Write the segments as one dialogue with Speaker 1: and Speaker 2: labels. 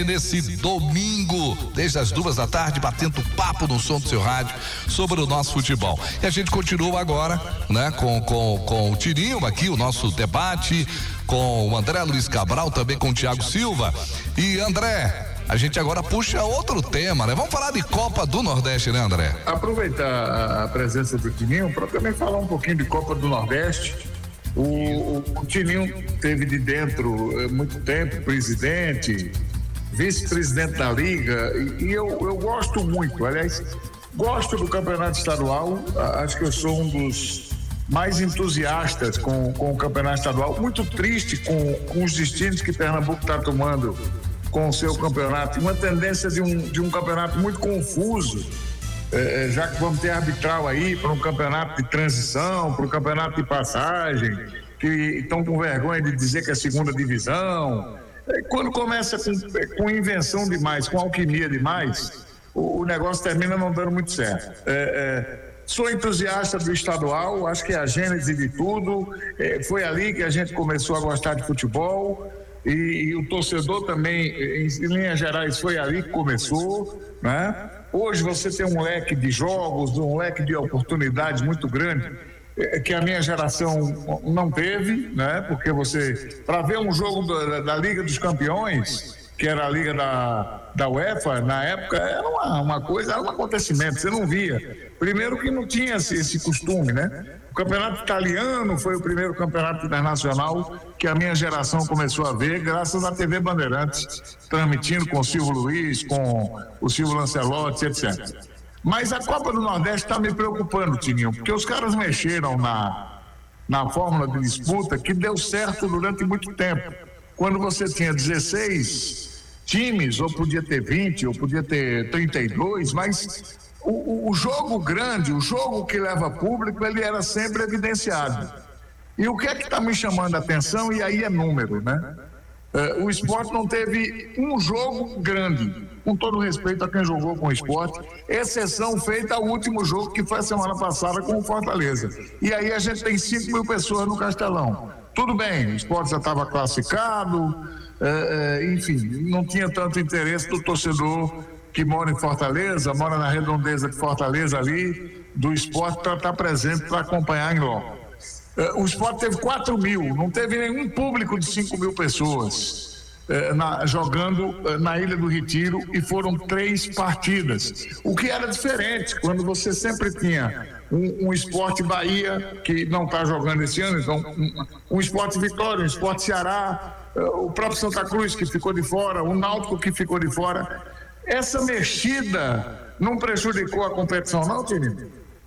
Speaker 1: Nesse domingo, desde as 2 da tarde, batendo papo no som do seu rádio sobre o nosso futebol. E a gente continua agora, né, com o Tirinho aqui, o nosso debate, com o André Luiz Cabral, também com o Thiago Silva. E André, a gente agora puxa outro tema, né? Vamos falar de Copa do Nordeste, né, André?
Speaker 2: Aproveitar a presença do Tirinho para também falar um pouquinho de Copa do Nordeste. O Tirinho teve de dentro muito tempo, presidente, vice-presidente da Liga, e eu gosto muito, aliás, gosto do campeonato estadual, acho que eu sou um dos mais entusiastas com o campeonato estadual, muito triste com os destinos que Pernambuco está tomando com o seu campeonato, uma tendência de um campeonato muito confuso, já que vamos ter arbitral aí para um campeonato de transição, para um campeonato de passagem, que estão com vergonha de dizer que é segunda divisão. Quando começa com invenção demais, com alquimia demais, o negócio termina não dando muito certo. Sou entusiasta do estadual, acho que é a gênese de tudo. Foi ali que a gente começou a gostar de futebol e o torcedor também, em linhas gerais, foi ali que começou, né? Hoje você tem um leque de jogos, um leque de oportunidades muito grande, que a minha geração não teve, né? Porque para ver um jogo da Liga dos Campeões, que era a Liga da UEFA, na época, era uma coisa, era um acontecimento, você não via. Primeiro que não tinha esse costume, né? O campeonato italiano foi o primeiro campeonato internacional que a minha geração começou a ver, graças à TV Bandeirantes, transmitindo com o Silvio Luiz, com o Silvio Lancelotti, etc. Mas a Copa do Nordeste está me preocupando, Tininho, porque os caras mexeram na fórmula de disputa que deu certo durante muito tempo. Quando você tinha 16 times, ou podia ter 20, ou podia ter 32, mas o jogo grande, o jogo que leva público, ele era sempre evidenciado. E o que é que está me chamando a atenção, e aí é número, né? O Sport não teve um jogo grande, com todo respeito a quem jogou com o Sport, exceção feita ao último jogo que foi a semana passada com o Fortaleza. E aí a gente tem 5 mil pessoas no Castelão. Tudo bem, o Sport já estava classificado, enfim, não tinha tanto interesse do torcedor que mora em Fortaleza, mora na redondeza de Fortaleza ali, do Sport, para estar presente, para acompanhar em loco. O Sport teve 4 mil, não teve nenhum público de 5 mil pessoas jogando na Ilha do Retiro, e foram 3 partidas, o que era diferente quando você sempre tinha um Sport Bahia, que não está jogando esse ano, então um Sport Vitória, um Sport Ceará, o próprio Santa Cruz que ficou de fora, o Náutico que ficou de fora. Essa mexida não prejudicou a competição, não, Tininho?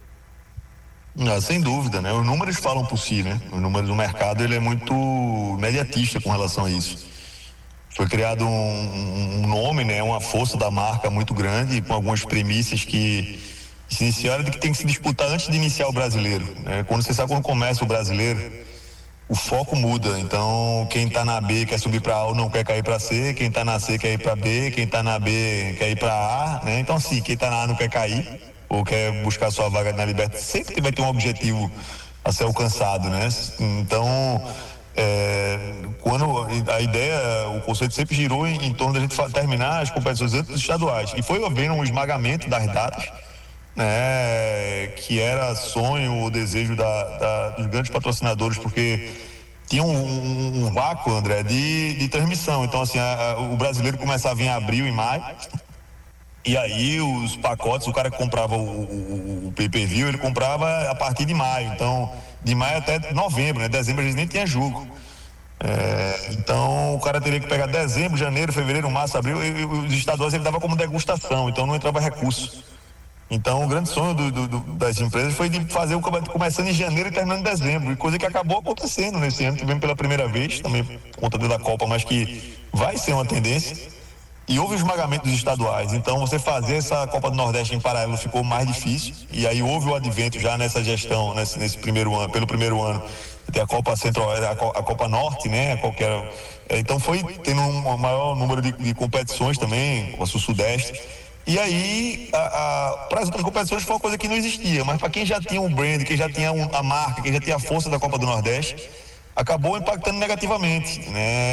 Speaker 3: Sem dúvida, né? Os números falam por si, né? Os números do mercado, ele é muito imediatista com relação a isso. Foi criado um nome, né? Uma força da marca muito grande, com algumas premissas que se iniciaram de que tem que se disputar antes de iniciar o brasileiro, né? Quando começa o brasileiro, o foco muda. Então, quem está na B quer subir para A ou não quer cair para C, quem está na C quer ir para B, quem está na B quer ir para A, né? Então, assim, quem está na A não quer cair ou quer buscar sua vaga na Libertadores, sempre vai ter um objetivo a ser alcançado, né? Então, quando a ideia, o conceito sempre girou em torno da gente terminar as competições antes dos estaduais, e foi havendo um esmagamento das datas, né? Que era sonho ou desejo dos grandes patrocinadores, porque tinha um vácuo, André, de transmissão. Então, assim, o brasileiro começava em abril, em maio, e aí os pacotes, o cara que comprava o pay-per-view, ele comprava a partir de maio. Então, de maio até novembro, né? Dezembro a gente nem tinha jogo. Então, o cara teria que pegar dezembro, janeiro, fevereiro, março, abril, e os estaduais ele dava como degustação, então não entrava recurso. Então, o grande sonho das empresas foi de fazer o campeonato começando em janeiro e terminando em dezembro, e coisa que acabou acontecendo nesse ano, tivemos pela primeira vez, também por conta da Copa, mas que vai ser uma tendência. E houve o esmagamento dos estaduais, então você fazer essa Copa do Nordeste em paralelo ficou mais difícil, e aí houve o advento já nessa gestão, nesse primeiro ano, pelo primeiro ano, tem a Copa Central, a Copa Norte, né, então foi tendo um maior número de competições também, o Sul-Sudeste, e aí para as outras competições foi uma coisa que não existia, mas para quem já tinha um brand, quem já tinha a marca, quem já tinha a força da Copa do Nordeste, acabou impactando negativamente, né?